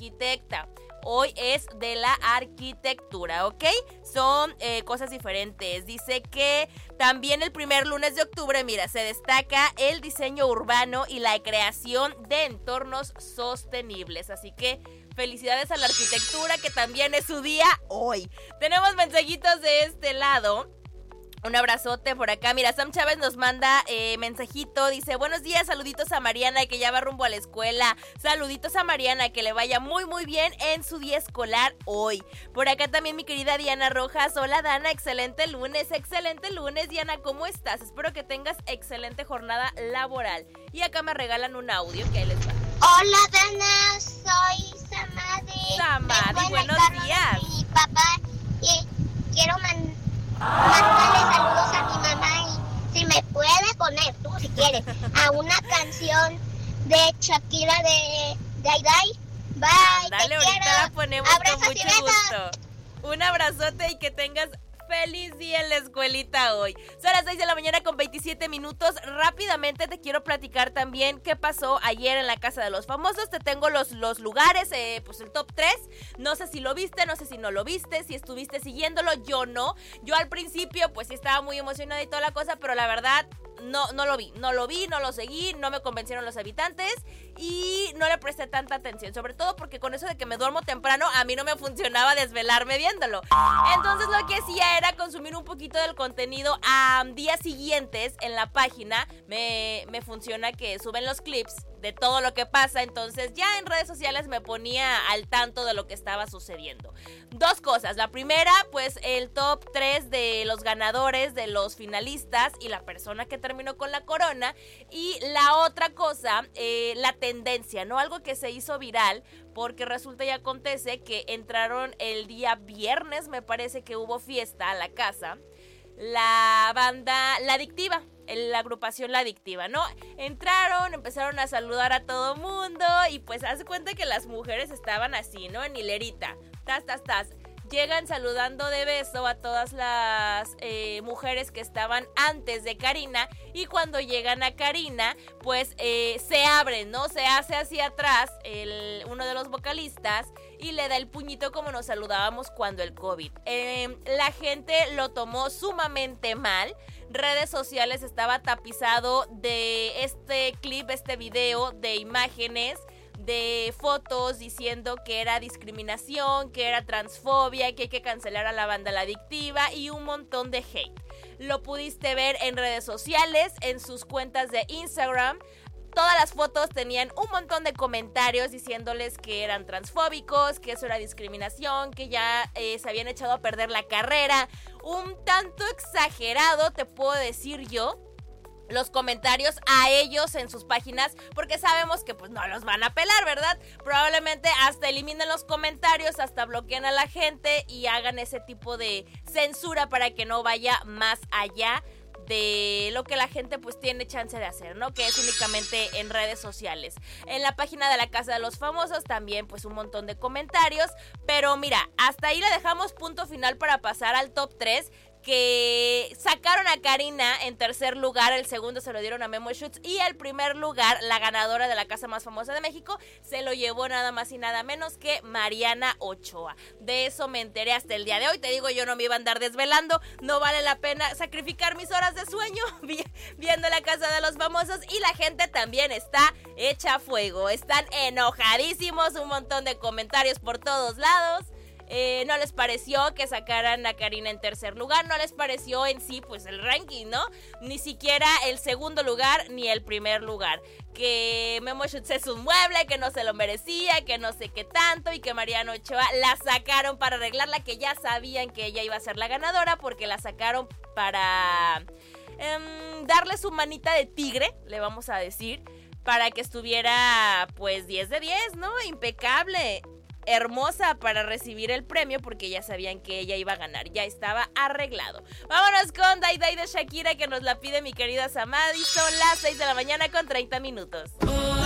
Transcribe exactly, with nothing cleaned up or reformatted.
arquitecta. Hoy es de la arquitectura, ¿ok? Son eh, cosas diferentes. Dice que también el primer lunes de octubre, mira, se destaca el diseño urbano y la creación de entornos sostenibles. Así que felicidades a la arquitectura, que también es su día hoy. Tenemos mensajitos de este lado. Un abrazote por acá. Mira, Sam Chávez nos manda eh, mensajito. Dice, buenos días, saluditos a Mariana, que ya va rumbo a la escuela. Saluditos a Mariana, que le vaya muy muy bien en su día escolar hoy. Por acá también mi querida Diana Rojas. Hola Dana, excelente lunes, excelente lunes. Diana, ¿cómo estás? Espero que tengas excelente jornada laboral. Y acá me regalan un audio que ahí les va. Hola Dana, soy Samadi. Samadi, buenos días. Mi papá, y quiero mandar mandarle saludos a mi mamá, y si me puede poner, tú si quieres, a una canción de Shakira de Dai. Bye, dale, te ahorita quiero. La ponemos Abrazos con mucho y besos. gusto. Un abrazote y que tengas feliz día en la escuelita hoy. Son las seis de la mañana con veintisiete minutos. Rápidamente te quiero platicar también qué pasó ayer en la Casa de los Famosos. Te tengo los, los lugares, eh, pues el top tres. No sé si lo viste, no sé si no lo viste, si estuviste siguiéndolo. Yo no. Yo al principio pues sí estaba muy emocionada y toda la cosa, pero la verdad no, no lo vi. No lo vi, no lo seguí, no me convencieron los habitantes y no le presté tanta atención. Sobre todo porque con eso de que me duermo temprano, a mí no me funcionaba desvelarme viéndolo. Entonces lo que hacía era consumir un poquito del contenido a días siguientes en la página. Me, me funciona que suben los clips de todo lo que pasa, entonces ya en redes sociales me ponía al tanto de lo que estaba sucediendo. Dos cosas, la primera, pues el top tres de los ganadores, de los finalistas y la persona que terminó con la corona, y la otra cosa, eh, la tendencia, ¿no? Algo que se hizo viral, porque resulta y acontece que entraron el día viernes, me parece que hubo fiesta a la casa, la banda La Adictiva, la agrupación La Adictiva, ¿no? Entraron, empezaron a saludar a todo mundo y pues haz cuenta que las mujeres estaban así, ¿no? En hilerita, tas, tas, tas. Llegan saludando de beso a todas las eh, mujeres que estaban antes de Karina, y cuando llegan a Karina, pues eh, se abren, ¿no? Se hace hacia atrás el, uno de los vocalistas y le da el puñito como nos saludábamos cuando el COVID. Eh, la gente lo tomó sumamente mal. Redes sociales estaba tapizado de este clip, este video, de imágenes, de fotos diciendo que era discriminación, que era transfobia, que hay que cancelar a la banda La Adictiva y un montón de hate. Lo pudiste ver en redes sociales, en sus cuentas de Instagram. Todas las fotos tenían un montón de comentarios diciéndoles que eran transfóbicos, que eso era discriminación, que ya eh, se habían echado a perder la carrera. Un tanto exagerado, te puedo decir yo, los comentarios a ellos en sus páginas, porque sabemos que pues no los van a pelar, ¿verdad? Probablemente hasta eliminen los comentarios, hasta bloqueen a la gente y hagan ese tipo de censura para que no vaya más allá de lo que la gente pues tiene chance de hacer, ¿no? Que es únicamente en redes sociales. En la página de la Casa de los Famosos también pues un montón de comentarios, pero mira, hasta ahí le dejamos punto final para pasar al top tres, que sacaron a Karina en tercer lugar, el segundo se lo dieron a Memo Schutz y el primer lugar, la ganadora de la casa más famosa de México, se lo llevó nada más y nada menos que Mariana Ochoa. De eso me enteré hasta el día de hoy, te digo, yo no me iba a andar desvelando, no vale la pena sacrificar mis horas de sueño viendo la Casa de los Famosos, y la gente también está hecha fuego, están enojadísimos, un montón de comentarios por todos lados. Eh, no les pareció que sacaran a Karina en tercer lugar, no les pareció en sí pues el ranking, ¿no? Ni siquiera el segundo lugar ni el primer lugar. Que Memo Schutz es un mueble, que no se lo merecía, que no sé qué tanto, y que Mariana Ochoa la sacaron para arreglarla, que ya sabían que ella iba a ser la ganadora porque la sacaron para eh, darle su manita de tigre, le vamos a decir, para que estuviera pues diez de diez, ¿no? Impecable. Hermosa para recibir el premio, porque ya sabían que ella iba a ganar, ya estaba arreglado. Vámonos con Dai Dai de Shakira, que nos la pide mi querida Samadi. Son las seis de la mañana con treinta minutos.